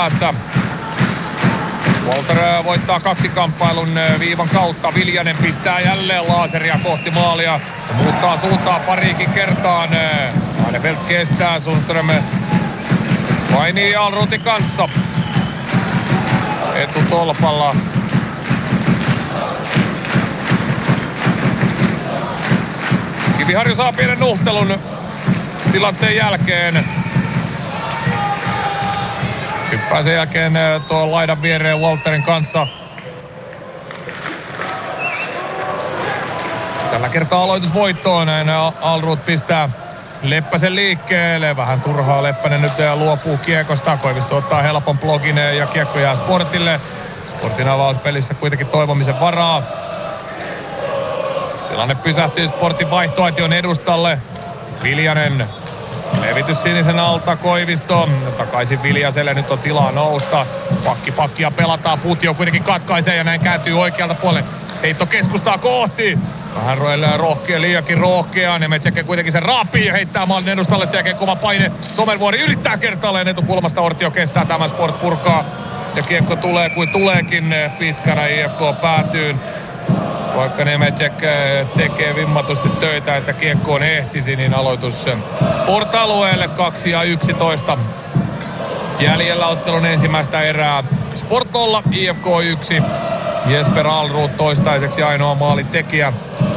päässä. Walter voittaa kaksikamppailun viivan kautta. Viljanen pistää jälleen laaseria kohti maalia. Se muuttaa suuntaa pariikin kertaan. Ahnefeld kestää. Sundström painii Alrutin kanssa. Etutolpalla. Kiviharju saa pienen nuhtelun tilanteen jälkeen. Hyppää sen jälkeen tuon laidan viereen Walterin kanssa. Tällä kertaa aloitusvoittoon. Näin Alrut pistää Leppäsen liikkeelle. Vähän turhaa Leppänen nyt luopuu kiekosta. Koivisto ottaa helpon blogin ja kiekko jää Sportille. Sportin avauspelissä kuitenkin toivomisen varaa. Tilanne pysähtyy Sportin vaihtoaition edustalle. Viljanen. Levitys sinisen alta, Koivisto. Takaisin Viljaselle, nyt on tilaa nousta. Pakkia pelataan, Putio kuitenkin katkaisee ja näin kääntyy oikealta puolelle. Heitto keskustaa kohti. Vähän rohkea, liiakin rohkea. Nemetsek kuitenkin sen raapii ja heittää maalin edustalle. Sen jälkeen kova paine. Somervuori yrittää kertaalleen etukulmasta. Ortio kestää tämän, Sport purkaa. Ja kiekko tulee kuin tuleekin pitkänä IFK päätyyn. Vaikka Nemetsek tekee vimmatusti töitä, että kiekkoon ehtisi, niin aloitus Sport-alueelle 2:11. Jäljellä ottelun ensimmäistä erää. Sport 0, IFK 1. Jesper Alrut toistaiseksi ainoa maalin tekijä.